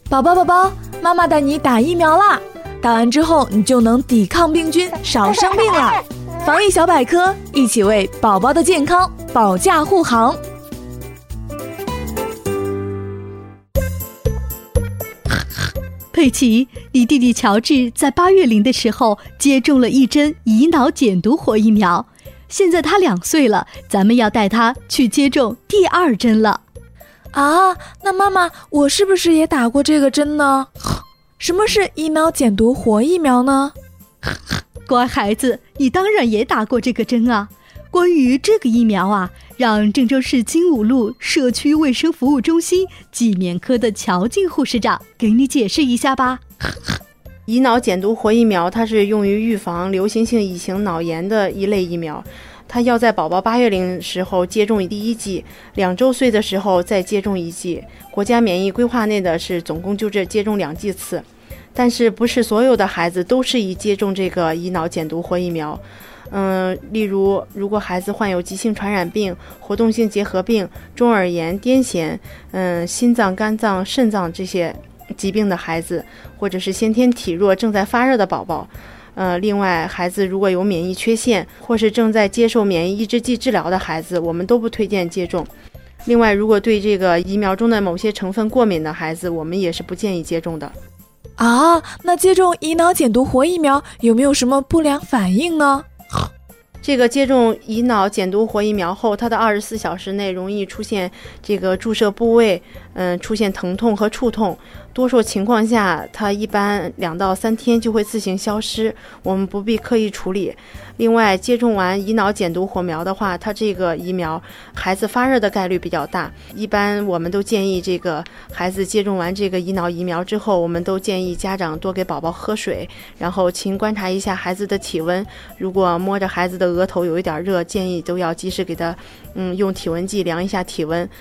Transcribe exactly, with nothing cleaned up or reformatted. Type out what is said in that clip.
宝宝宝宝，妈妈带你打疫苗啦！打完之后，你就能抵抗病菌，少生病了。防疫小百科，一起为宝宝的健康保驾护航。 佩奇，你弟弟乔治在八月龄的时候接种了一针乙脑减毒活疫苗，现在他两岁了，咱们要带他去接种第二针了。 啊，那妈妈，我是不是也打过这个针呢？什么是乙脑减毒活疫苗呢？ 乖孩子，你当然也打过这个针啊。关于这个疫苗啊，让郑州市金武路社区卫生服务中心济免科的乔静护士长给你解释一下吧。 乙脑减毒活疫苗，它是用于预防流行性乙型脑炎的一类疫苗，它要在宝宝八月龄时候接种第一剂，两周岁的时候再接种一剂。国家免疫规划内的是总共就这接种两剂次，但是不是所有的孩子都适宜接种这个乙脑减毒活疫苗。嗯，例如，如果孩子患有急性传染病、活动性结核病、中耳炎、癫痫，嗯，心脏、肝脏、肾脏这些疾病的孩子，或者是先天体弱、正在发热的宝宝。呃，另外，孩子如果有免疫缺陷，或是正在接受免疫抑制剂治疗的孩子，我们都不推荐接种。另外，如果对这个疫苗中的某些成分过敏的孩子，我们也是不建议接种的。 啊，那接种乙脑减毒活疫苗有没有什么不良反应呢？ 这个接种乙脑减毒活疫苗后，它的二十四小时内容易出现这个注射部位，嗯，出现疼痛和触痛。多数情况下，它一般两到三天就会自行消失，我们不必刻意处理。另外，接种完乙脑减毒活苗的话，它这个疫苗孩子发热的概率比较大，一般我们都建议这个孩子接种完这个乙脑疫苗之后，我们都建议家长多给宝宝喝水，然后勤观察一下孩子的体温。如果摸着孩子的额头有一点热，建议都要及时给他嗯用体温计量一下体温。